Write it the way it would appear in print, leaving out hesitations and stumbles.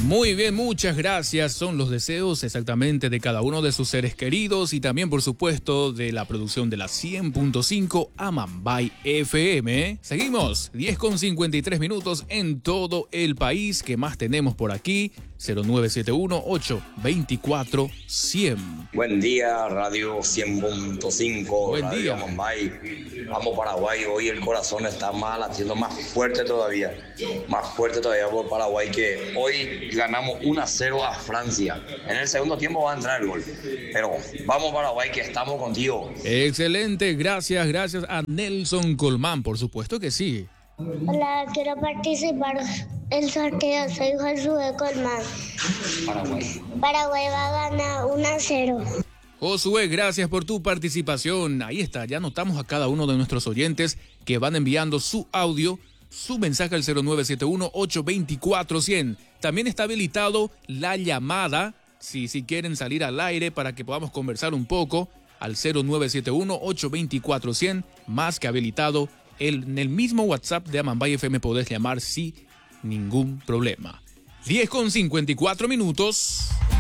Muy bien, muchas gracias. Son los deseos exactamente de cada uno de sus seres queridos y también, por supuesto, de la producción de la 100.5 Amambay FM. Seguimos, 10:53 en todo el país. ¿Qué más tenemos por aquí? 0971-824-100. Buen día, Radio 100.5. Buen Radio día. Amambay. Vamos Paraguay. Hoy el corazón está más latiendo, más fuerte todavía. Más fuerte todavía por Paraguay, que hoy ganamos 1-0 a Francia. En el segundo tiempo va a entrar el gol. Pero vamos Paraguay, que estamos contigo. Excelente, gracias a Nelson Colmán, por supuesto que sí. Hola, quiero participar del sorteo. Soy Josué Colmán. Paraguay va a ganar 1-0. Josué, gracias por tu participación. Ahí está, ya notamos a cada uno de nuestros oyentes que van enviando su audio, su mensaje al 0971-824-100. También está habilitado la llamada, si quieren salir al aire para que podamos conversar un poco, al 0971-824-100, más que habilitado. En el mismo WhatsApp de Amambay FM podés llamar sin ningún problema. 10:54.